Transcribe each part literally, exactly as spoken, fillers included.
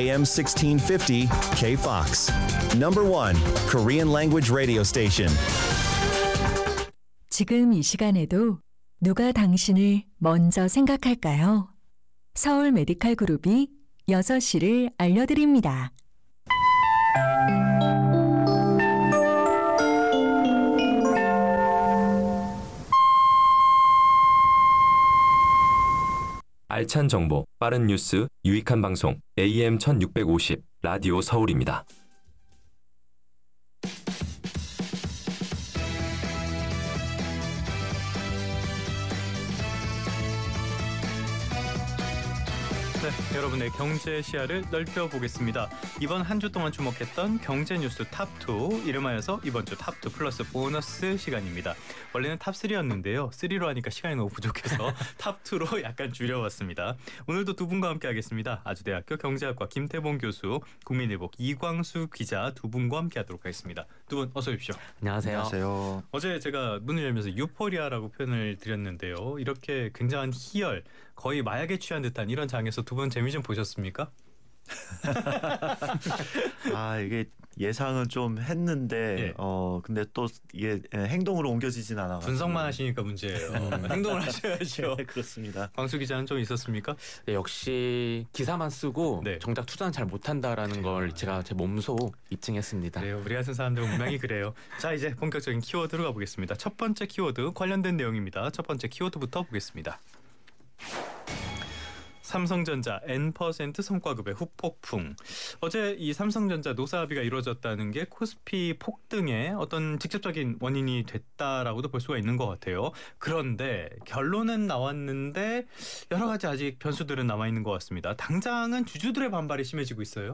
에이엠 십육 오십 K-Fox. Number one Korean language radio station. 지금 이 시간에도 누가 당신을 먼저 생각할까요? 서울 메디칼 그룹이 여섯 시를 알려드립니다. 알찬 정보, 빠른 뉴스, 유익한 방송 에이엠 천육백오십 라디오 서울입니다. 네, 여러분의 경제 시야를 넓혀보겠습니다. 이번 한 주 동안 주목했던 경제 뉴스 탑이, 이름하여서 이번 주 탑이 플러스 보너스 시간입니다. 원래는 탑삼이었는데요. 삼로 하니까 시간이 너무 부족해서 탑이로 약간 줄여봤습니다. 오늘도 두 분과 함께 하겠습니다. 아주대학교 경제학과 김태봉 교수, 국민일보 이광수 기자 두 분과 함께 하도록 하겠습니다. 두 분 어서 오십시오. 안녕하세요. 안녕하세요. 어제 제가 문을 열면서 유포리아라고 표현을 드렸는데요. 이렇게 굉장한 희열, 거의 마약에 취한 듯한 이런 장에서 두 분 재미 좀 보셨습니까? 아 이게 예상은 좀 했는데 예. 어 근데 또 이게 행동으로 옮겨지진 않아. 분석만 하시니까 문제예요. 행동을 하셔야죠. 네, 그렇습니다. 광수 기자는 좀 있었습니까? 네, 역시 기사만 쓰고 네. 정작 투자는 잘 못한다라는 걸 제가 제 몸소 입증했습니다. 그래요. 우리 같은 사람들은 분명히 그래요. 자, 이제 본격적인 키워드로 가보겠습니다. 첫 번째 키워드 관련된 내용입니다. 첫 번째 키워드부터 보겠습니다. 삼성전자 엔 퍼센트 성과급의 후폭풍. 어제 이 삼성전자 노사 합의가 이루어졌다는 게 코스피 폭등의 어떤 직접적인 원인이 됐다라고도 볼 수가 있는 것 같아요. 그런데 결론은 나왔는데 여러 가지 아직 변수들은 남아 있는 것 같습니다. 당장은 주주들의 반발이 심해지고 있어요.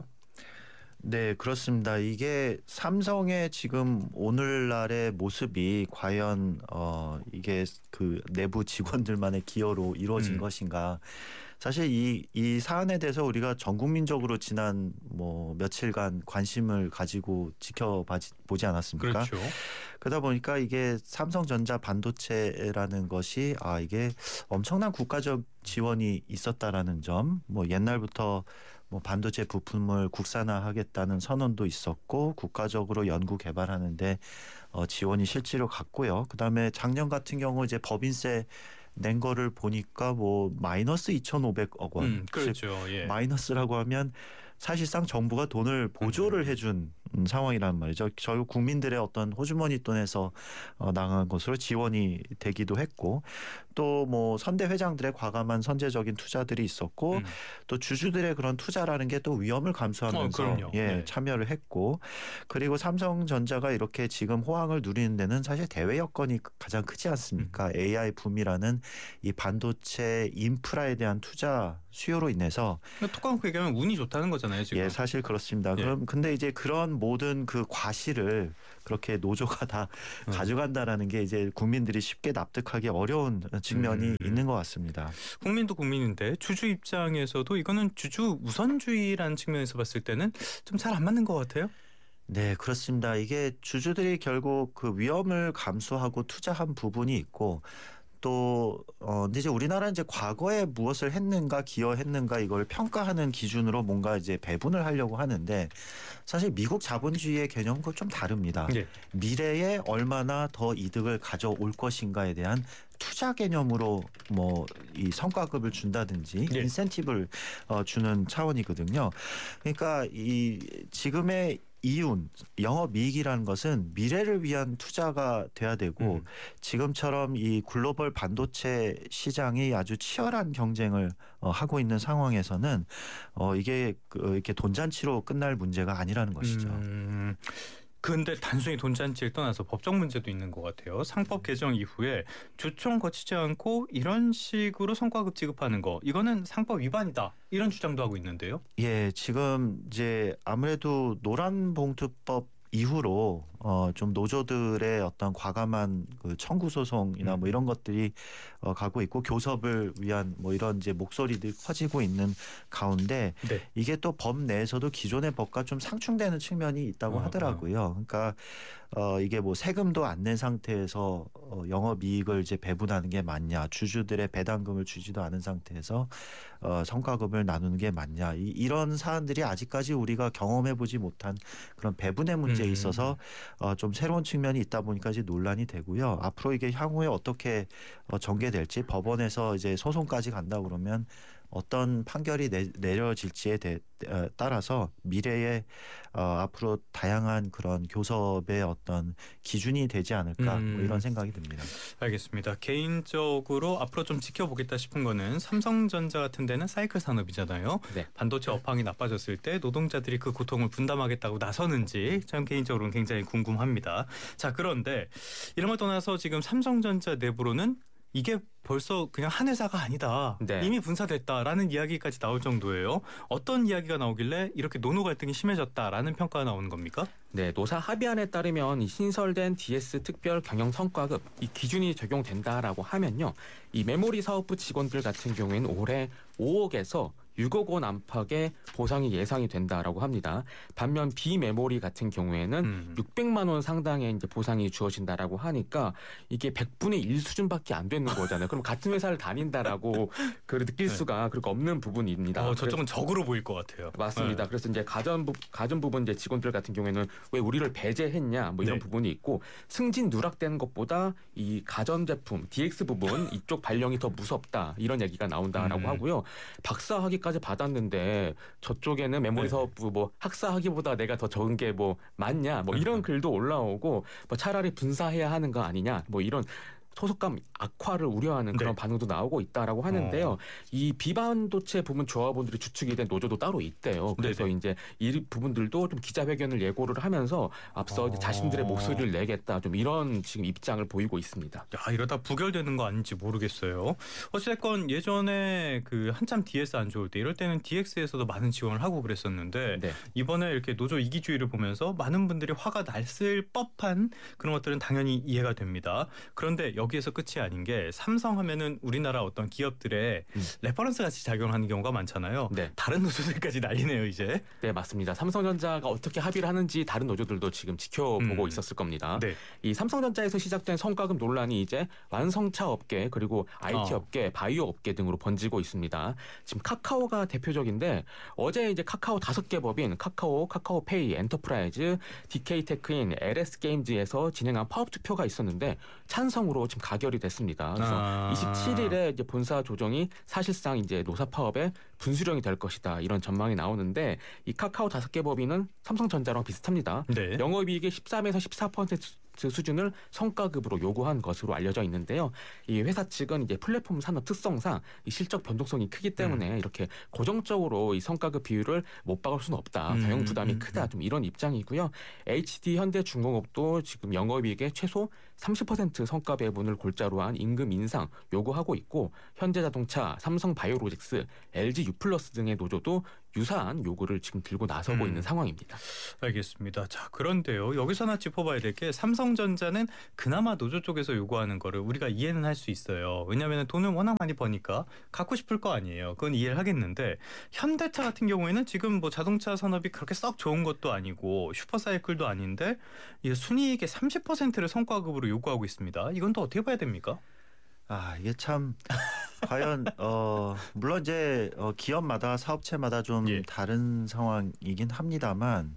네, 그렇습니다. 이게 삼성의 지금 오늘날의 모습이 과연 어 이게 그 내부 직원들만의 기여로 이루어진 음. 것인가? 사실 이, 이 사안에 대해서 우리가 전 국민적으로 지난 뭐 며칠간 관심을 가지고 지켜보지 않았습니까? 그렇죠. 그러다 보니까 이게 삼성전자 반도체라는 것이 아 이게 엄청난 국가적 지원이 있었다라는 점, 뭐 옛날부터 뭐 반도체 부품을 국산화하겠다는 선언도 있었고 국가적으로 연구 개발하는데 어, 지원이 실제로 갔고요. 그다음에 작년 같은 경우 이제 법인세 낸 거를 보니까 뭐 마이너스 이천오백억 원. 음, 그렇죠. 예. 마이너스라고 하면 사실상 정부가 돈을 보조를 해준 음, 상황이란 말이죠. 결국 국민들의 어떤 호주머니 돈에서 어, 나간 것으로 지원이 되기도 했고 또 뭐 선대 회장들의 과감한 선제적인 투자들이 있었고 음. 또 주주들의 그런 투자라는 게 또 위험을 감수하면서 어, 예, 네. 참여를 했고 그리고 삼성전자가 이렇게 지금 호황을 누리는 데는 사실 대외 여건이 가장 크지 않습니까? 음. 에이아이 붐이라는 이 반도체 인프라에 대한 투자 수요로 인해서 톡 까놓고 얘기하면 운이 좋다는 거잖아요, 지금. 예, 사실 그렇습니다. 예. 그럼 근데 이제 그런 모든 그 과실을 그렇게 노조가 다 음. 가져간다라는 게 이제 국민들이 쉽게 납득하기 어려운 측면이 음. 있는 것 같습니다. 국민도 국민인데 주주 입장에서도 이거는 주주 우선주의라는 측면에서 봤을 때는 좀 잘 안 맞는 것 같아요. 네, 그렇습니다. 이게 주주들이 결국 그 위험을 감수하고 투자한 부분이 있고 또 어, 근데 이제 우리나라는 이제 과거에 무엇을 했는가 기여했는가 이걸 평가하는 기준으로 뭔가 이제 배분을 하려고 하는데 사실 미국 자본주의의 개념은 그건 좀 다릅니다. 예. 미래에 얼마나 더 이득을 가져올 것인가에 대한 투자 개념으로 뭐 이 성과급을 준다든지 예. 인센티브를 어, 주는 차원이거든요. 그러니까 이 지금의 이윤, 영업이익이라는 것은 미래를 위한 투자가 돼야 되고 음. 지금처럼 이 글로벌 반도체 시장이 아주 치열한 경쟁을 어, 하고 있는 상황에서는 어, 이게 그, 이렇게 돈잔치로 끝날 문제가 아니라는 것이죠. 음, 근데 단순히 돈잔치를 떠나서 법적 문제도 있는 것 같아요. 상법 개정 이후에 조청 거치지 않고 이런 식으로 성과급 지급하는 거, 이거는 상법 위반이다, 이런 주장도 하고 있는데요. 예, 지금 이제 아무래도 노란봉투법 이후로 어, 좀 노조들의 어떤 과감한 그 청구 소송이나 뭐 이런 것들이 어, 가고 있고 교섭을 위한 뭐 이런 이제 목소리들이 커지고 있는 가운데 네. 이게 또 법 내에서도 기존의 법과 좀 상충되는 측면이 있다고 어, 하더라고요. 그러니까 어, 이게 뭐 세금도 안 낸 상태에서 어, 영업이익을 이제 배분하는 게 맞냐, 주주들의 배당금을 주지도 않은 상태에서 어, 성과급을 나누는 게 맞냐, 이, 이런 사안들이 아직까지 우리가 경험해보지 못한 그런 배분의 문제에 음. 있어서 어, 좀 새로운 측면이 있다 보니까 이제 논란이 되고요. 앞으로 이게 향후에 어떻게 어, 전개될지 법원에서 이제 소송까지 간다 그러면 어떤 판결이 내, 내려질지에 대, 어, 따라서 미래에 어, 앞으로 다양한 그런 교섭의 어떤 기준이 되지 않을까 음. 뭐 이런 생각이 듭니다. 알겠습니다. 개인적으로 앞으로 좀 지켜보겠다 싶은 거는 삼성전자 같은 데는 사이클 산업이잖아요. 네. 반도체 업황이 나빠졌을 때 노동자들이 그 고통을 분담하겠다고 나서는지 참 개인적으로는 굉장히 궁금합니다. 자, 그런데 이런 걸 떠나서 지금 삼성전자 내부로는 이게 벌써 그냥 한 회사가 아니다. 네. 이미 분사됐다라는 이야기까지 나올 정도예요. 어떤 이야기가 나오길래 이렇게 노노 갈등이 심해졌다라는 평가가 나오는 겁니까? 네, 노사 합의안에 따르면 이 신설된 디에스 특별 경영 성과급 이 기준이 적용된다라고 하면요, 이 메모리 사업부 직원들 같은 경우에는 올해 오억에서 육억 원 안팎의 보상이 예상이 된다라고 합니다. 반면 비메모리 같은 경우에는 음. 육백만 원 상당의 이제 보상이 주어진다라고 하니까 이게 백분의 일 수준밖에 안 되는 거잖아요. 그럼 같은 회사를 다닌다라고 그 느낄 네. 수가 그렇게 없는 부분입니다. 어, 저쪽은 적으로 보일 것 같아요. 맞습니다. 네. 그래서 이제 가전 부, 가전 부분 이제 직원들 같은 경우에는 왜 우리를 배제했냐 뭐 이런 네. 부분이 있고 승진 누락되는 것보다 이 가전 제품 디엑스 부분 이쪽 발령이 더 무섭다 이런 얘기가 나온다라고 음. 하고요. 박사학위까지 받았는데 저쪽에는 메모리 네. 사업부 뭐 학사학위보다 내가 더 적은 게 뭐 맞냐 뭐 이런 글도 올라오고 뭐 차라리 분사해야 하는 거 아니냐 뭐 이런 소속감 악화를 우려하는 그런 네. 반응도 나오고 있다라고 하는데요. 어. 이 비반도체 부문 조합원들이 주축이 된 노조도 따로 있대요. 그래서 네네. 이제 이 부분들도 좀 기자회견을 예고를 하면서 앞서 이제 어. 자신들의 목소리를 내겠다 좀 이런 지금 입장을 보이고 있습니다. 야, 이러다 부결되는 거 아닌지 모르겠어요. 어쨌건 예전에 그 한참 디에스 안 좋을 때 이럴 때는 디엑스에서도 많은 지원을 하고 그랬었는데 네. 이번에 이렇게 노조 이기주의를 보면서 많은 분들이 화가 났을 법한 그런 것들은 당연히 이해가 됩니다. 그런데 여기에서 끝이 아닌 게 삼성 하면은 우리나라 어떤 기업들의 음. 레퍼런스 같이 작용하는 경우가 많잖아요. 네. 다른 노조들까지 난리네요 이제. 네, 맞습니다. 삼성전자가 어떻게 합의를 하는지 다른 노조들도 지금 지켜보고 음. 있었을 겁니다. 네. 이 삼성전자에서 시작된 성과급 논란이 이제 완성차 업계 그리고 아이티 어. 업계, 바이오 업계 등으로 번지고 있습니다. 지금 카카오가 대표적인데 어제 이제 카카오 다섯 개 법인 카카오, 카카오페이, 엔터프라이즈, 디케이테크인, 엘에스게임즈에서 진행한 파업 투표가 있었는데 찬성으로 지금 가결이 됐습니다. 그래서 아. 이십칠일에 이제 본사 조정이 사실상 이제 노사 파업의 분수령이 될 것이다 이런 전망이 나오는데 이 카카오 다섯 개 법인은 삼성전자랑 비슷합니다. 네. 영업이익의 십삼에서 십사 퍼센트 수준을 성과급으로 요구한 것으로 알려져 있는데요. 이 회사 측은 이제 플랫폼 산업 특성상 이 실적 변동성이 크기 때문에 음. 이렇게 고정적으로 이 성과급 비율을 못 박을 수는 없다. 음, 경영 부담이 음, 크다. 음. 좀 이런 입장이고요. 에이치디 현대중공업도 지금 영업이익의 최소 삼십 퍼센트 성과 배분을 골자로 한 임금 인상 요구하고 있고 현대자동차, 삼성바이오로직스, 엘지 유플러스 등의 노조도 유사한 요구를 지금 들고 나서고 음. 있는 상황입니다. 알겠습니다. 자, 그런데요. 여기서 하나 짚어봐야 될 게 삼성전자는 그나마 노조 쪽에서 요구하는 거를 우리가 이해는 할 수 있어요. 왜냐하면 돈을 워낙 많이 버니까 갖고 싶을 거 아니에요. 그건 이해를 하겠는데 현대차 같은 경우에는 지금 뭐 자동차 산업이 그렇게 썩 좋은 것도 아니고 슈퍼사이클도 아닌데 이 순이익의 삼십 퍼센트를 성과급으로 요구하고 있습니다. 이건 또 어떻게 봐야 됩니까? 아 이게 참 과연 어 물론 이제 어, 기업마다 사업체마다 좀 예. 다른 상황이긴 합니다만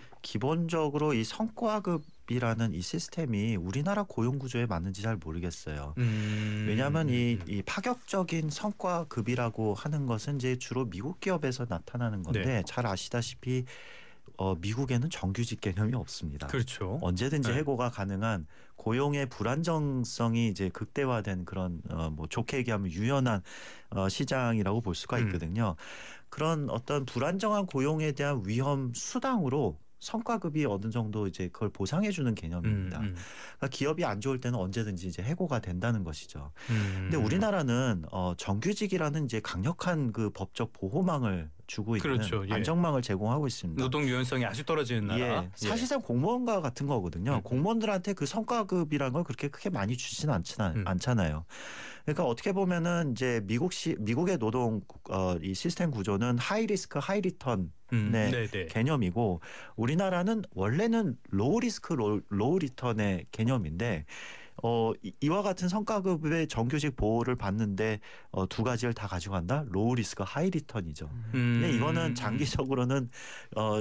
기본적으로 이 성과급이라는 이 시스템이 우리나라 고용 구조에 맞는지 잘 모르겠어요. 음... 왜냐하면 이, 이 파격적인 성과급이라고 하는 것은 이제 주로 미국 기업에서 나타나는 건데 네. 잘 아시다시피 어, 미국에는 정규직 개념이 없습니다. 그렇죠. 언제든지 네. 해고가 가능한 고용의 불안정성이 이제 극대화된 그런 어, 뭐 좋게 얘기하면 유연한 어, 시장이라고 볼 수가 음. 있거든요. 그런 어떤 불안정한 고용에 대한 위험 수당으로 성과급이 어느 정도 이제 그걸 보상해 주는 개념입니다. 음, 음. 그러니까 기업이 안 좋을 때는 언제든지 이제 해고가 된다는 것이죠. 음. 근데 우리나라는 어, 정규직이라는 이제 강력한 그 법적 보호망을 주고 있는 그렇죠. 예. 안정망을 제공하고 있습니다. 노동 유연성이 아주 떨어지는 나라. 예, 사실상 예. 공무원과 같은 거거든요. 음. 공무원들한테 그 성과급이라는 걸 그렇게 크게 많이 주지는 않잖아, 음. 않잖아요. 그러니까 어떻게 보면은 이제 미국시 미국의 노동 어, 이 시스템 구조는 하이 리스크 하이 리턴 음. 네, 네네. 개념이고 우리나라는 원래는 로우 리스크 로우, 로우 리턴의 개념인데 어, 이- 이와 같은 성과급의 정규직 보호를 받는데 어, 두 가지를 다 가지고 간다. 로우 리스크 하이 리턴이죠. 음. 근데 이거는 장기적으로는 어,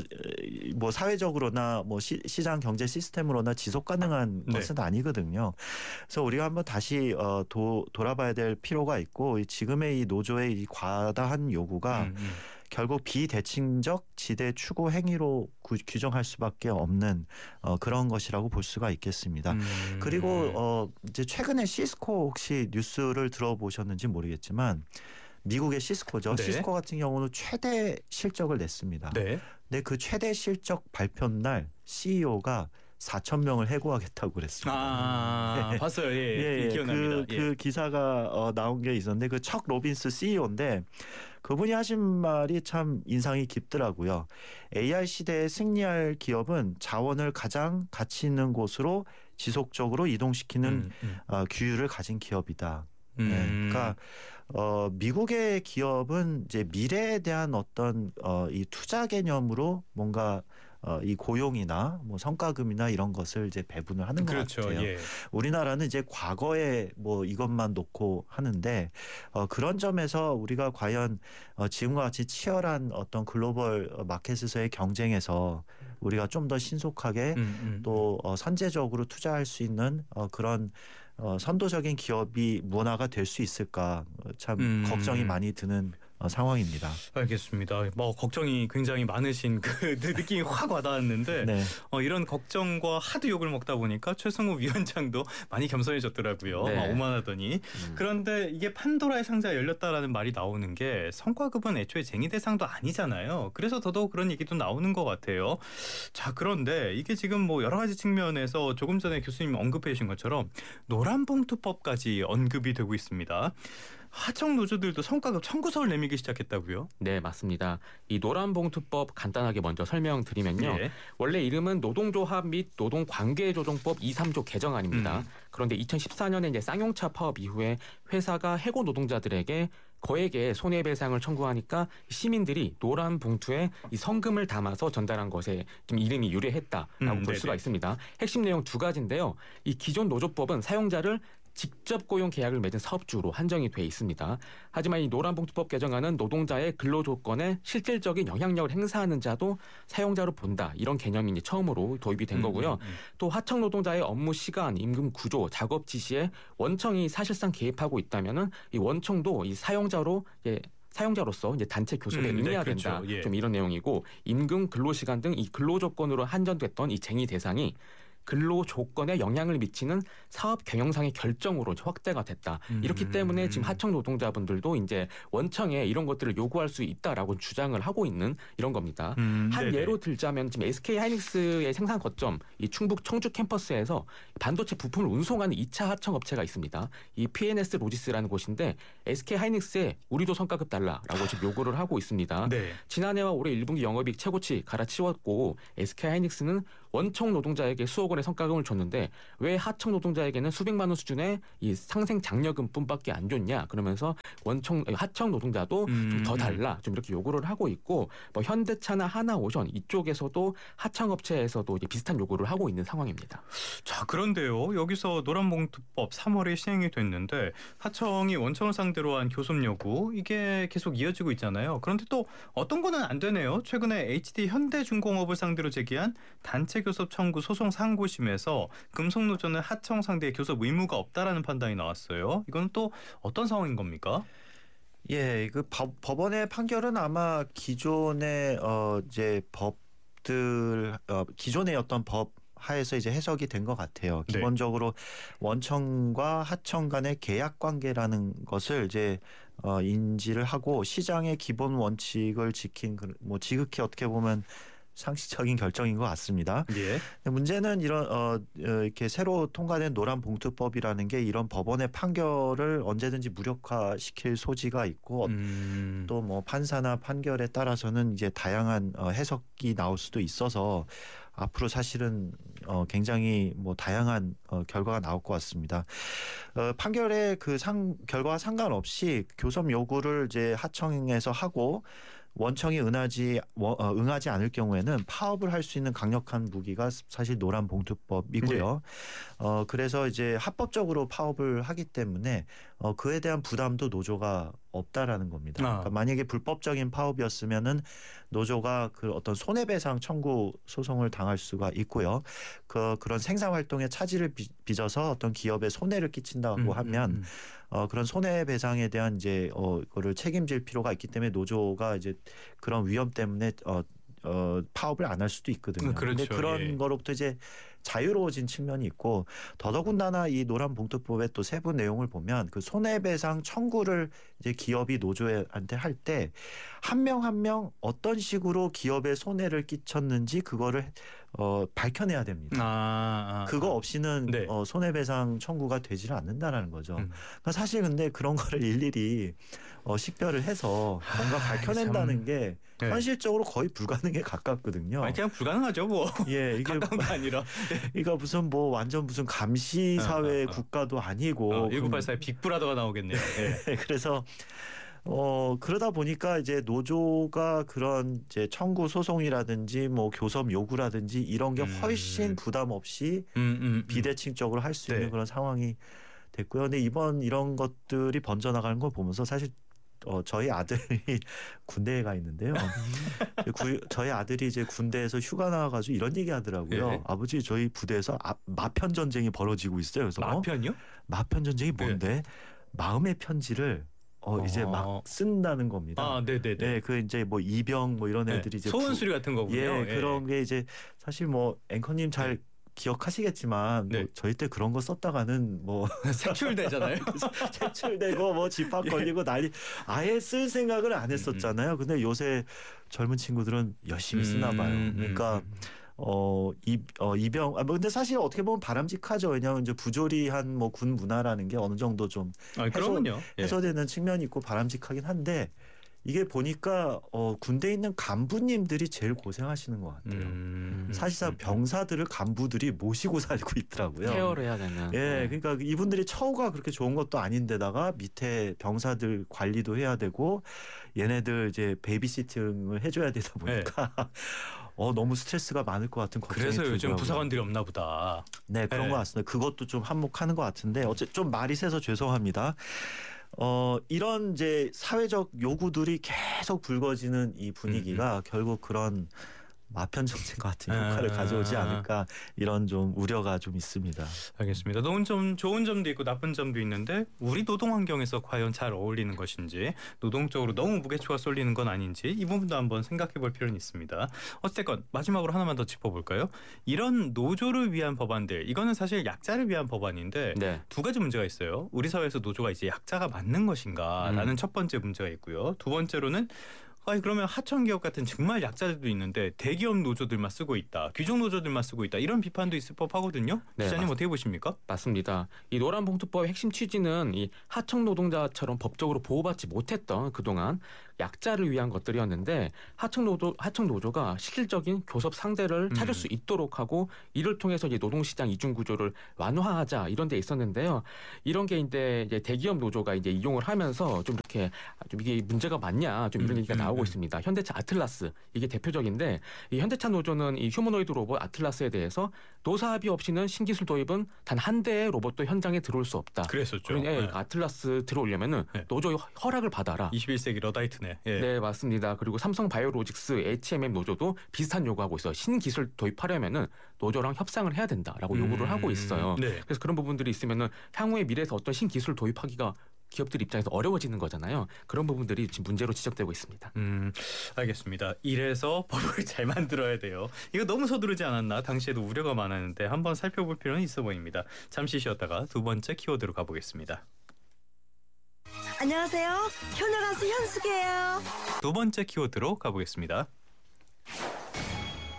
뭐 사회적으로나 뭐 시, 시장 경제 시스템으로나 지속 가능한 네. 것은 아니거든요. 그래서 우리가 한번 다시 어, 도, 돌아봐야 될 필요가 있고 이 지금의 이 노조의 이 과다한 요구가 음, 음. 결국 비대칭적 지대 추구 행위로 구, 규정할 수밖에 없는 어, 그런 것이라고 볼 수가 있겠습니다. 음. 그리고 어, 이제 최근에 시스코 혹시 뉴스를 들어보셨는지 모르겠지만 미국의 시스코죠. 네. 시스코 같은 경우는 최대 실적을 냈습니다. 네. 근데 그 최대 실적 발표 날 씨이오가 사천 명을 해고하겠다고 그랬습니다. 아, 네. 봤어요. 예, 예, 예. 기억납니다. 그, 예. 그 기사가 어, 나온 게 있었는데 그 척 로빈스 씨이오인데 그분이 하신 말이 참 인상이 깊더라고요. 에이아이 시대에 승리할 기업은 자원을 가장 가치 있는 곳으로 지속적으로 이동시키는 음, 음. 어, 규율을 가진 기업이다. 음. 네, 그러니까 어, 미국의 기업은 이제 미래에 대한 어떤 어, 이 투자 개념으로 뭔가 어, 이 고용이나 뭐 성과금이나 이런 것을 이제 배분을 하는 것 그렇죠. 같아요. 예. 우리나라는 이제 과거에 뭐 이것만 놓고 하는데 어, 그런 점에서 우리가 과연 어, 지금과 같이 치열한 어떤 글로벌 마켓에서의 경쟁에서 우리가 좀 더 신속하게 음, 음. 또 어, 선제적으로 투자할 수 있는 어, 그런 어, 선도적인 기업이 문화가 될 수 있을까 어, 참 음. 걱정이 많이 드는 어, 상황입니다. 알겠습니다. 뭐 걱정이 굉장히 많으신 그 느낌이 확 와닿았는데 네. 어, 이런 걱정과 하도 욕을 먹다 보니까 최승우 위원장도 많이 겸손해졌더라고요. 네. 막 오만하더니. 음. 그런데 이게 판도라의 상자가 열렸다라는 말이 나오는 게 성과급은 애초에 쟁의 대상도 아니잖아요. 그래서 더더욱 그런 얘기도 나오는 것 같아요. 자, 그런데 이게 지금 뭐 여러 가지 측면에서 조금 전에 교수님 언급해 주신 것처럼 노란봉투법까지 언급이 되고 있습니다. 하청 노조들도 성과급 청구서를 내밀기 시작했다고요? 네, 맞습니다. 이 노란봉투법 간단하게 먼저 설명드리면요. 예. 원래 이름은 노동조합 및 노동관계조정법 이, 삼조 개정안입니다. 음. 그런데 이천십사 년에 이제 쌍용차 파업 이후에 회사가 해고 노동자들에게 거액의 손해배상을 청구하니까 시민들이 노란 봉투에 이 성금을 담아서 전달한 것에 좀 이름이 유래했다라고 음, 볼 수가 네네. 있습니다. 핵심 내용 두 가지인데요. 이 기존 노조법은 사용자를 직접 고용 계약을 맺은 사업주로 한정이 돼 있습니다. 하지만 이 노란봉투법 개정안은 노동자의 근로 조건에 실질적인 영향력을 행사하는 자도 사용자로 본다. 이런 개념이 이제 처음으로 도입이 된 음, 거고요. 음, 음. 또 하청 노동자의 업무 시간, 임금 구조, 작업 지시에 원청이 사실상 개입하고 있다면은 이 원청도 이 사용자로 예, 사용자로서 이제 단체 교섭에 음, 네, 응해야 그렇죠. 된다. 예. 좀 이런 내용이고 임금, 근로 시간 등 이 근로 조건으로 한정됐던 이 쟁의 대상이 근로 조건에 영향을 미치는 사업 경영상의 결정으로 이제 확대가 됐다. 이렇기 음. 때문에 지금 하청 노동자분들도 이제 원청에 이런 것들을 요구할 수 있다라고 주장을 하고 있는 이런 겁니다. 음, 한 네네. 예로 들자면 지금 에스케이 하이닉스의 생산 거점 이 충북 청주 캠퍼스에서 반도체 부품을 운송하는 이 차 하청 업체가 있습니다. 이 피엔에스 로지스라는 곳인데 에스케이 하이닉스에 우리도 성과급 달라라고 지금 요구를 하고 있습니다. 네. 지난해와 올해 일 분기 영업이익 최고치 갈아치웠고 에스케이 하이닉스는 원청 노동자에게 수억 원의 성과금을 줬는데 왜 하청 노동자에게는 수백만 원 수준의 이 상생 장려금뿐밖에 안 줬냐 그러면서 원청 하청 노동자도 음, 좀 더 달라 좀 이렇게 요구를 하고 있고 뭐 현대차나 하나오션 이쪽에서도 하청 업체에서도 이제 비슷한 요구를 하고 있는 상황입니다. 자, 그런데요. 여기서 노란봉투법 삼월에 시행이 됐는데 하청이 원청을 상대로 한 교섭 요구 이게 계속 이어지고 있잖아요. 그런데 또 어떤 거는 안 되네요. 최근에 에이치디 현대중공업을 상대로 제기한 단체 교섭 청구 소송 상고심에서 금속노조는 하청 상대의 교섭 의무가 없다라는 판단이 나왔어요. 이건 또 어떤 상황인 겁니까? 예, 그 법, 법원의 판결은 아마 기존의 어 이제 법들 어 기존의 어떤 법 하에서 이제 해석이 된 것 같아요. 네. 기본적으로 원청과 하청 간의 계약 관계라는 것을 이제 어 인지를 하고 시장의 기본 원칙을 지킨 그 뭐 지극히 어떻게 보면 상식적인 결정인 것 같습니다. 예. 문제는 이런 어, 이렇게 새로 통과된 노란봉투법이라는 게 이런 법원의 판결을 언제든지 무력화시킬 소지가 있고 음. 또 뭐 판사나 판결에 따라서는 이제 다양한 어, 해석이 나올 수도 있어서 앞으로 사실은 어, 굉장히 뭐 다양한 어, 결과가 나올 것 같습니다. 어, 판결의 그 상, 결과와 상관없이 교섭 요구를 이제 하청에서 하고 원청이 응하지 어, 응하지 않을 경우에는 파업을 할 수 있는 강력한 무기가 사실 노란봉투법이고요. 네. 어, 그래서 이제 합법적으로 파업을 하기 때문에 어, 그에 대한 부담도 노조가 없다라는 겁니다. 아. 그러니까 만약에 불법적인 파업이었으면은 노조가 그 어떤 손해배상 청구 소송을 당할 수가 있고요. 그 그런 생산 활동에 차질을 빚어서 어떤 기업에 손해를 끼친다고 음, 하면 음, 음. 어 그런 손해배상에 대한 이제 어 그거를 책임질 필요가 있기 때문에 노조가 이제 그런 위험 때문에 어 어, 파업을 안 할 수도 있거든요. 음, 그렇죠. 근데 그런 예. 거로부터 이제 자유로워진 측면이 있고 더더군다나 이 노란봉투법의 또 세부 내용을 보면 그 손해배상 청구를 이제 기업이 노조한테 할 때 한 명 한 명 어떤 식으로 기업에 손해를 끼쳤는지 그거를 어, 밝혀내야 됩니다. 아, 아, 그거 없이는 네. 어, 손해배상 청구가 되지를 않는다라는 거죠. 음. 그러니까 사실 근데 그런 거를 일일이 어, 식별을 해서 뭔가 아, 밝혀낸다는 참. 게 네. 현실적으로 거의 불가능에 가깝거든요. 아니 그냥 불가능하죠 뭐. 예, 이게 가까운 게 아니라. 이거 무슨 뭐 완전 무슨 감시 사회 어, 어, 어. 국가도 아니고 어, 천구백팔십사의 빅브라더가 나오겠네요. 예. 그래서 어 그러다 보니까 이제 노조가 그런 이제 청구 소송이라든지 뭐 교섭 요구라든지 이런 게 훨씬 음. 부담 없이 음, 음, 음. 비대칭적으로 할 수 있는 네. 그런 상황이 됐고요. 근데 이번 이런 것들이 번져 나가는 걸 보면서 사실 어, 저희 아들이 군대에 가 있는데요. 구, 저희 아들이 이제 군대에서 휴가 나와가지고 이런 얘기 하더라고요. 네. 아버지 저희 부대에서 아, 마편 전쟁이 벌어지고 있어요. 그래서 어? 마편이요? 마편 전쟁이 뭔데? 마음의 편지를 어, 이제 어. 막 쓴다는 겁니다. 아, 네, 네, 네. 네, 그 이제 뭐 이병 뭐 이런 애들이 이제 소원수리 같은 거군요. 예, 그런 게 이제 사실 뭐 앵커님 잘 기억하시겠지만 네. 뭐 저희 때 그런 거 썼다가는 뭐 색출되잖아요. 색출되고 뭐 집합 걸리고 난리 아예 쓸 생각을 안 했었잖아요. 근데 요새 젊은 친구들은 열심히 쓰나 봐요. 음, 그러니까 음, 음. 어, 이, 어, 이병, 아, 뭐 근데 사실 어떻게 보면 바람직하죠. 왜냐하면 이제 부조리한 뭐 군 문화라는 게 어느 정도 좀 아, 그러면요. 예. 해소되는 측면이 있고 바람직하긴 한데 이게 보니까 어, 군대에 있는 간부님들이 제일 고생하시는 것 같아요. 음, 사실상 음, 병사들을 간부들이 모시고 살고 있더라고요. 케어를 해야 되는. 예, 네. 그러니까 이분들이 처우가 그렇게 좋은 것도 아닌데다가 밑에 병사들 관리도 해야 되고 얘네들 이제 베이비시팅을 해줘야 되다 보니까 어 너무 스트레스가 많을 것 같은 걱정이 그래서 들더라고요. 요즘 부사관들이 없나 보다. 네, 그런 네. 것 같습니다. 그것도 좀 한몫하는 것 같은데 어째 좀 말이 세서 죄송합니다. 어 이런 이제 사회적 요구들이 계속 불거지는 이 분위기가 음, 결국 그런 마편 정책 같은 아. 효과를 가져오지 않을까 이런 좀 우려가 좀 있습니다. 알겠습니다. 좋은 점, 좋은 점도 있고 나쁜 점도 있는데 우리 노동 환경에서 과연 잘 어울리는 것인지 노동적으로 너무 무게추가 쏠리는 건 아닌지 이 부분도 한번 생각해 볼 필요는 있습니다. 어쨌건 마지막으로 하나만 더 짚어볼까요? 이런 노조를 위한 법안들 이거는 사실 약자를 위한 법안인데 네. 두 가지 문제가 있어요. 우리 사회에서 노조가 이제 약자가 맞는 것인가라는 음. 첫 번째 문제가 있고요. 두 번째로는 아니 그러면 하청기업 같은 정말 약자들도 있는데 대기업 노조들만 쓰고 있다. 귀족 노조들만 쓰고 있다. 이런 비판도 있을 법하거든요. 네, 기자님 맞- 어떻게 보십니까? 맞습니다. 이 노란봉투법의 핵심 취지는 이 하청 노동자처럼 법적으로 보호받지 못했던 그동안 약자를 위한 것들이었는데 하청 노조 하청 노조가 실질적인 교섭 상대를 찾을 음. 수 있도록 하고 이를 통해서 이제 노동시장 이중 구조를 완화하자 이런 데 있었는데요. 이런 게 이제 이제 대기업 노조가 이제 이용을 하면서 좀 이렇게 좀 이게 문제가 많냐 좀 이런 음, 얘기가 음, 나오고 음. 있습니다. 현대차 아틀라스 이게 대표적인데 이 현대차 노조는 이 휴머노이드 로봇 아틀라스에 대해서 노사 합의 없이는 신기술 도입은 단 한 대의 로봇도 현장에 들어올 수 없다. 그랬었죠. 그러니 예, 네. 아틀라스 들어오려면은 네. 노조 허락을 받아라. 이십일 세기 러다이트네. 예. 네, 맞습니다. 그리고 삼성 바이오로직스 에이치엠엠 노조도 비슷한 요구하고 있어요. 신기술 도입하려면은 노조랑 협상을 해야 된다라고 요구를 음, 하고 있어요. 네. 그래서 그런 부분들이 있으면은 향후의 미래에서 어떤 신기술 도입하기가 기업들 입장에서 어려워지는 거잖아요. 그런 부분들이 지금 문제로 지적되고 있습니다. 음, 알겠습니다. 이래서 법을 잘 만들어야 돼요. 이거 너무 서두르지 않았나? 당시에도 우려가 많았는데 한번 살펴볼 필요는 있어 보입니다. 잠시 쉬었다가 두 번째 키워드로 가보겠습니다. 안녕하세요. 효녀 가수 현숙이에요. 두 번째 키워드로 가보겠습니다.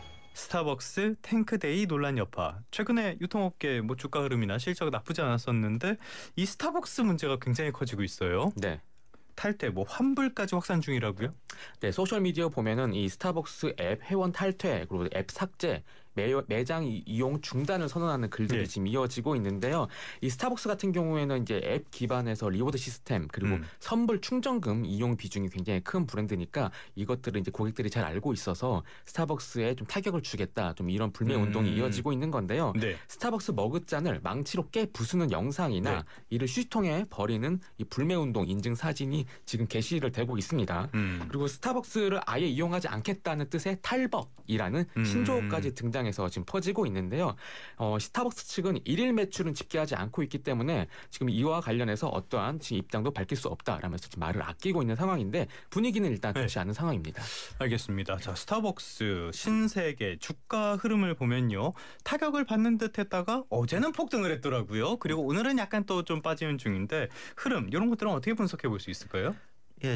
스타벅스 탱크데이 논란 여파. 최근에 유통업계 뭐 주가 흐름이나 실적 나쁘지 않았었는데 이 스타벅스 문제가 굉장히 커지고 있어요. 네. 탈퇴, 뭐 환불까지 확산 중이라고요? 네, 소셜 미디어 보면은 이 스타벅스 앱 회원 탈퇴 그리고 앱 삭제, 매, 매장 이용 중단을 선언하는 글들이 네. 지금 이어지고 있는데요. 이 스타벅스 같은 경우에는 이제 앱 기반에서 리워드 시스템 그리고 음. 선불 충전금 이용 비중이 굉장히 큰 브랜드니까 이것들을 이제 고객들이 잘 알고 있어서 스타벅스에 좀 타격을 주겠다, 좀 이런 불매 운동이 음. 이어지고 있는 건데요. 네. 스타벅스 머그잔을 망치로 깨 부수는 영상이나 네. 이를 휴지통에 버리는 이 불매 운동 인증 사진이 지금 게시를 되고 있습니다. 음. 그리고 스타벅스를 아예 이용하지 않겠다는 뜻의 탈벅이라는 음. 신조어까지 등장해서 지금 퍼지고 있는데요. 어, 스타벅스 측은 일일 매출은 집계하지 않고 있기 때문에 지금 이와 관련해서 어떠한 지금 입장도 밝힐 수 없다라면서 지금 말을 아끼고 있는 상황인데 분위기는 일단 좋지 네. 않은 상황입니다. 알겠습니다. 자, 스타벅스 신세계 주가 흐름을 보면요. 타격을 받는 듯 했다가 어제는 폭등을 했더라고요. 그리고 오늘은 약간 또 좀 빠지는 중인데 흐름 이런 것들은 어떻게 분석해 볼 수 있을까요? 예,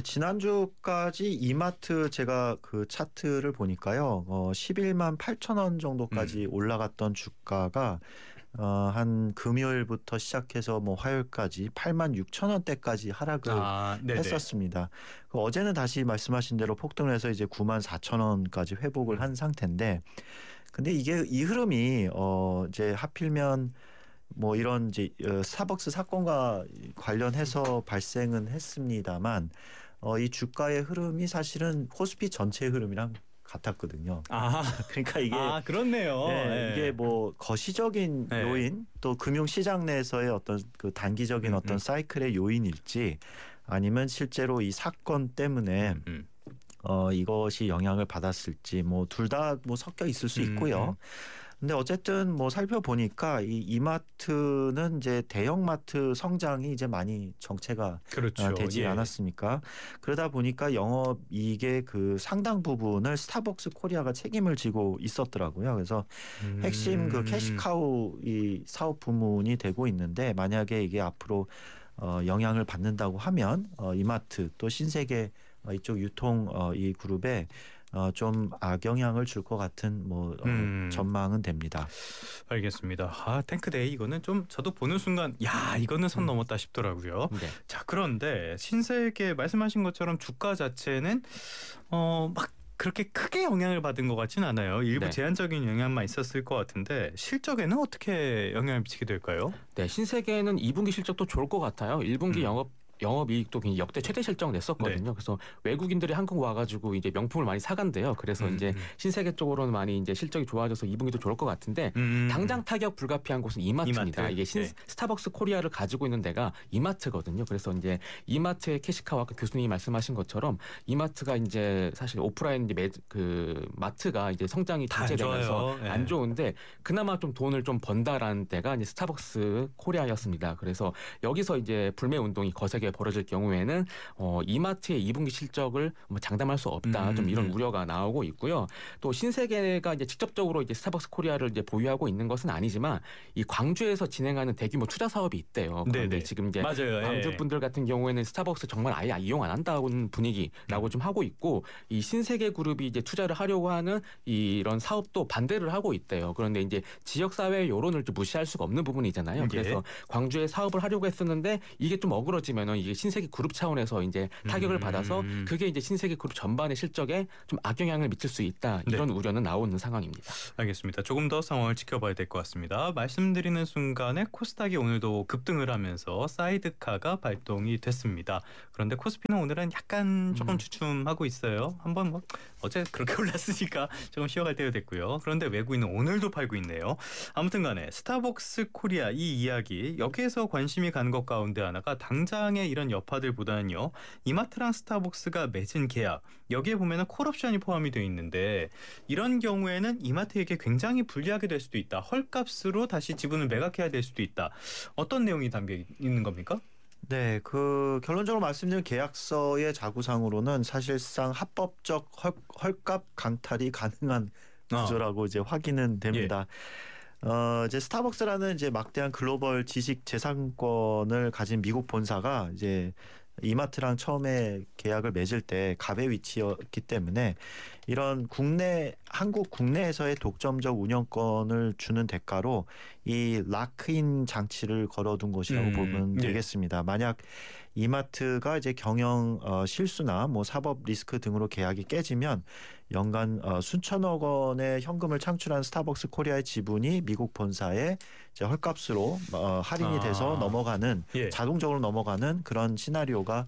지난주까지 이마트 제가 그 차트를 보니까요. 어, 십일만 팔천 원 정도까지 음. 올라갔던 주가가 어, 한 금요일부터 시작해서 뭐 화요일까지 팔만 육천 원대까지 하락을 아, 네네. 했었습니다. 그 어제는 다시 말씀하신 대로 폭등을 해서 이제 구만 사천 원까지 회복을 한 상태인데, 근데 이게 이 흐름이 어 이제 하필면 뭐 이런 이제 어, 스타벅스 사건과 관련해서 발생은 했습니다만, 어, 이 주가의 흐름이 사실은 코스피 전체 흐름이랑 같았거든요. 아, 그러니까 이게 아 그렇네요. 네, 네. 이게 뭐 거시적인 네. 요인 또 금융시장 내에서의 어떤 그 단기적인 음, 어떤 음. 사이클의 요인일지 아니면 실제로 이 사건 때문에 음, 음. 어 이것이 영향을 받았을지 뭐 둘 다 뭐 섞여 있을 수 있고요. 음, 근데 어쨌든 뭐 살펴보니까 이 이마트는 이제 대형마트 성장이 이제 많이 정체가 그렇죠. 아, 되지 예. 않았습니까? 그러다 보니까 영업이익의 그 상당 부분을 스타벅스 코리아가 책임을 지고 있었더라고요. 그래서 음. 핵심 그 캐시카우 이 사업 부문이 되고 있는데, 만약에 이게 앞으로 어, 영향을 받는다고 하면 어, 이마트 또 신세계 어, 이쪽 유통 어, 이 그룹에 어, 좀 악영향을 줄 것 같은 뭐 어, 음. 전망은 됩니다. 알겠습니다. 아, 탱크데이 이거는 좀 저도 보는 순간 야 이거는 선 넘었다 싶더라고요. 네. 자, 그런데 신세계 말씀하신 것처럼 주가 자체는 어, 막 그렇게 크게 영향을 받은 것 같지는 않아요. 일부 네. 제한적인 영향만 있었을 것 같은데 실적에는 어떻게 영향을 미치게 될까요? 네, 신세계는 이 분기 실적도 좋을 것 같아요. 일 분기 음. 영업 영업이익도 굉장히 역대 최대 실적 냈었거든요. 네. 그래서 외국인들이 한국 와가지고 이제 명품을 많이 사간대요. 그래서 음, 이제 음. 신세계 쪽으로는 많이 이제 실적이 좋아져서 이 분기도 좋을 것 같은데 음. 당장 타격 불가피한 곳은 이마트입니다. 이마트. 이게 신, 네. 스타벅스 코리아를 가지고 있는 데가 이마트거든요. 그래서 이제 이마트의 캐시카와 아까 교수님이 말씀하신 것처럼 이마트가 이제 사실 오프라인 이제 매, 그 마트가 이제 성장이 다안 정체되면서 좋아요. 네. 안 좋은데 그나마 좀 돈을 좀 번다라는 데가 이제 스타벅스 코리아였습니다. 그래서 여기서 이제 불매 운동이 거세게 벌어질 경우에는 어, 이마트의 이 분기 실적을 뭐 장담할 수 없다. 음, 좀 이런 음. 우려가 나오고 있고요. 또 신세계가 이제 직접적으로 이제 스타벅스 코리아를 이제 보유하고 있는 것은 아니지만 이 광주에서 진행하는 대규모 투자 사업이 있대요. 그런데 네네. 지금 이제 맞아요. 광주 예. 분들 같은 경우에는 스타벅스 정말 아예 이용 안 한다는 분위기라고 음. 좀 하고 있고, 이 신세계 그룹이 이제 투자를 하려고 하는 이런 사업도 반대를 하고 있대요. 그런데 이제 지역 사회 여론을 좀 무시할 수가 없는 부분이잖아요. 예. 그래서 광주에 사업을 하려고 했었는데 이게 좀 어그러지면은 이게 신세계 그룹 차원에서 이제 타격을 음. 받아서 그게 이제 신세계 그룹 전반의 실적에 좀 악영향을 미칠 수 있다. 이런 네. 우려는 나오는 상황입니다. 알겠습니다. 조금 더 상황을 지켜봐야 될 것 같습니다. 말씀드리는 순간에 코스닥이 오늘도 급등을 하면서 사이드카가 발동이 됐습니다. 그런데 코스피는 오늘은 약간 조금 음. 주춤하고 있어요. 한번 뭐 어제 그렇게 올랐으니까 조금 쉬어갈 때가 됐고요. 그런데 외국인은 오늘도 팔고 있네요. 아무튼 간에 스타벅스 코리아 이 이야기, 여기에서 관심이 가는 것 가운데 하나가 당장의 이런 여파들보다는요, 이마트랑 스타벅스가 맺은 계약, 여기에 보면은 콜옵션이 포함이 되어 있는데 이런 경우에는 이마트에게 굉장히 불리하게 될 수도 있다. 헐값으로 다시 지분을 매각해야 될 수도 있다. 어떤 내용이 담겨 있는 겁니까? 네, 그 결론적으로 말씀드린 계약서의 자구상으로는 사실상 합법적 헐, 헐값 강탈이 가능한 구조라고 이제 확인은 됩니다. 어, 이제 스타벅스라는 이제 막대한 글로벌 지식 재산권을 가진 미국 본사가 이제 이마트랑 처음에 계약을 맺을 때 갑의 위치였기 때문에 이런 국내 한국 국내에서의 독점적 운영권을 주는 대가로 이 락인 장치를 걸어둔 것이라고 음, 보면 네. 되겠습니다. 만약 이마트가 이제 경영 어, 실수나 뭐 사법 리스크 등으로 계약이 깨지면 연간 어, 수천억 원의 현금을 창출한 스타벅스 코리아의 지분이 미국 본사에 이제 헐값으로 어, 할인이 돼서 아. 넘어가는 예. 자동적으로 넘어가는 그런 시나리오가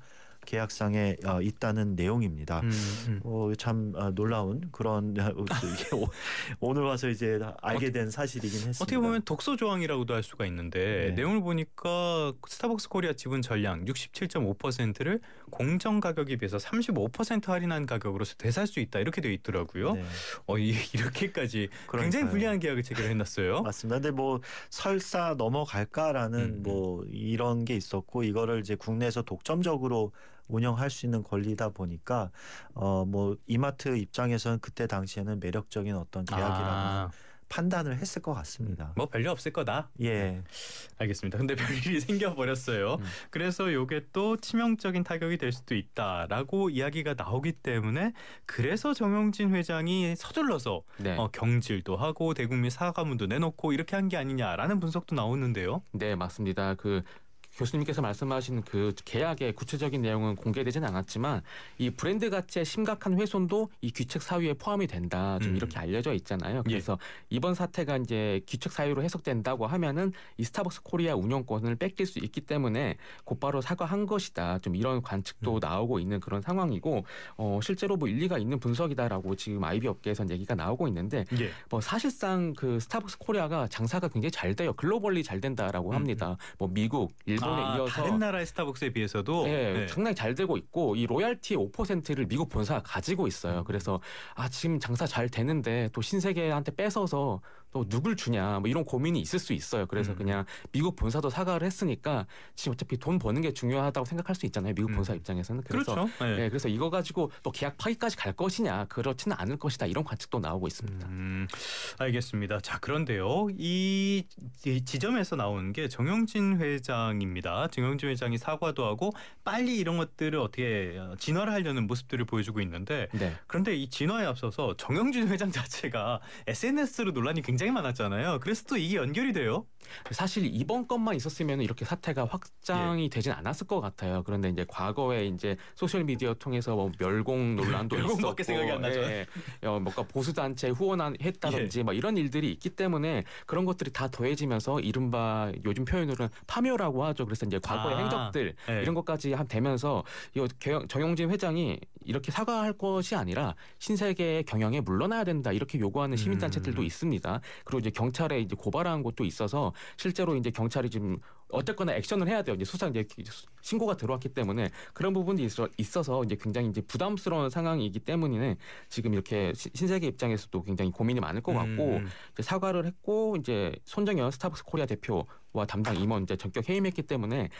계약상에 어, 있다는 내용입니다. 음, 음. 어, 참 어, 놀라운 그런 이게 오- 오늘 와서 이제 알게 된 사실이긴 했습니다. 어떻게 보면 독소 조항이라고도 할 수가 있는데 네. 내용을 보니까 스타벅스 코리아 지분 전량 육십칠 점 오 퍼센트를 공정 가격에 비해서 삼십오 퍼센트 할인한 가격으로 되살 수 있다 이렇게 되어 있더라고요. 네. 어, 이, 이렇게까지 굉장히 그러니까요. 불리한 계약을 체결을 해놨어요. 맞습니다. 근데 뭐 설사 넘어갈까라는 음. 뭐 이런 게 있었고 이거를 이제 국내에서 독점적으로 운영할 수 있는 권리다 보니까 어 뭐 이마트 입장에서는 그때 당시에는 매력적인 어떤 계약이라는 아, 판단을 했을 것 같습니다. 뭐 별일 없을 거다. 예. 알겠습니다. 근데 별일이 생겨버렸어요. 음. 그래서 이게 또 치명적인 타격이 될 수도 있다라고 이야기가 나오기 때문에 그래서 정영진 회장이 서둘러서 네. 어, 경질도 하고 대국민 사과문도 내놓고 이렇게 한 게 아니냐라는 분석도 나오는데요. 네, 맞습니다. 그 교수님께서 말씀하신 그 계약의 구체적인 내용은 공개되지는 않았지만 이 브랜드 가치의 심각한 훼손도 이 귀책 사유에 포함이 된다. 좀 음. 이렇게 알려져 있잖아요. 그래서 이번 사태가 이제 귀책 사유로 해석된다고 하면은 이 스타벅스 코리아 운영권을 뺏길 수 있기 때문에 곧바로 사과한 것이다. 좀 이런 관측도 음. 나오고 있는 그런 상황이고 어, 실제로 뭐 일리가 있는 분석이다라고 지금 아이비 업계에선 얘기가 나오고 있는데 예. 뭐 사실상 그 스타벅스 코리아가 장사가 굉장히 잘 돼요. 글로벌리 잘 된다라고 합니다. 뭐 미국, 일본에 아, 이어서 다른 나라의 스타벅스에 비해서도 예, 네. 상당히 잘 되고 있고 이 로얄티의 오 퍼센트를 미국 본사가 가지고 있어요. 그래서 아 지금 장사 잘 되는데 또 신세계한테 뺏어서 또 누굴 주냐 뭐 이런 고민이 있을 수 있어요. 그래서 음. 그냥 미국 본사도 사과를 했으니까 지금 어차피 돈 버는 게 중요하다고 생각할 수 있잖아요. 미국 음. 본사 입장에서는. 그래서 그렇죠. 네. 예, 그래서 이거 가지고 또 계약 파기까지 갈 것이냐 그렇지는 않을 것이다 이런 관측도 나오고 있습니다. 음, 알겠습니다. 자, 그런데요. 이, 이 지점에서 나오는 게 정영진 회장입니다. 정영진 회장이 사과도 하고 빨리 이런 것들을 어떻게 어, 진화를 하려는 모습들을 보여주고 있는데 네. 그런데 이 진화에 앞서서 정영진 회장 자체가 에스엔에스로 논란이 굉장히 많았잖아요. 그래서 또 이게 연결이 돼요. 사실 이번 건만 있었으면 이렇게 사태가 확장이 예. 되진 않았을 것 같아요. 그런데 이제 과거에 이제 소셜 미디어 통해서 뭐 멸공 논란도 멸공밖에 있었고, 생각이 안 나죠. 예, 어, 뭔가 보수 단체 후원했다든지 예. 뭐 이런 일들이 있기 때문에 그런 것들이 다 더해지면서 이른바 요즘 표현으로는 파묘라고 하죠. 그래서 이제 과거의 아, 행적들 예. 이런 것까지 한 되면서 이 정영진 회장이 이렇게 사과할 것이 아니라 신세계의 경영에 물러나야 된다 이렇게 요구하는 시민단체들도 음. 있습니다. 그리고 이제 경찰에 이제 고발한 곳도 있어서 실제로 이제 경찰이 지금 어쨌거나 액션을 해야 돼요. 이제 수사 이제 신고가 들어왔기 때문에 그런 부분이 있어, 있어서 이제 굉장히 이제 부담스러운 상황이기 때문에 지금 이렇게 시, 신세계 입장에서도 굉장히 고민이 많을 것 같고 음. 이제 사과를 했고 이제 손정현 스타벅스 코리아 대표와 담당 임원 이제 전격 해임했기 때문에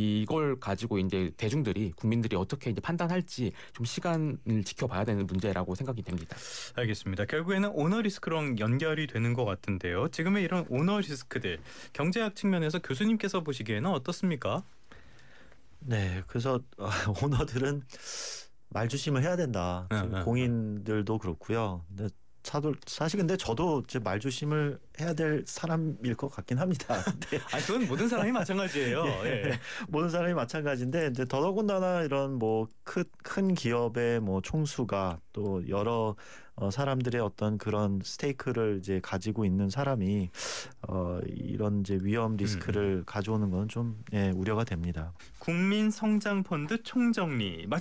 이걸 가지고 이제 대중들이 국민들이 어떻게 이제 판단할지 좀 시간을 지켜봐야 되는 문제라고 생각이 됩니다. 알겠습니다. 결국에는 오너 리스크랑 연결이 되는 것 같은데요. 지금의 이런 오너 리스크들 경제학 측면에서 교수님께서 보시기에는 어떻습니까? 네, 그래서 어, 오너들은 말조심을 해야 된다. 응, 지금 응, 공인들도 그렇고요. 근데 차도 사실 근데 저도 이제 말조심을 해야 될 사람일 것 같긴 합니다. 근데 아, 그건 모든 사람이 마찬가지예요. 예. 모든 사람이 마찬가지인데 이제 더더군다나 이런 뭐 큰 큰 기업의 뭐 총수가 또 여러 어, 사람들의 어떤 그런 스테이크를 이제 가지고 있는 사람이 어, 이런 이제 위험 리스크를 음. 가져오는 건 좀 예, 우려가 됩니다. 국민성장펀드 총정리 마지막